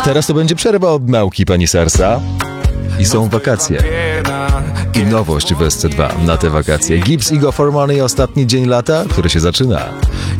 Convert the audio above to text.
teraz to będzie przerwa od nauki, pani Sarsa. I są wakacje. I nowość w SC2 na te wakacje. Gibbs i Go For Money, ostatni dzień lata, który się zaczyna.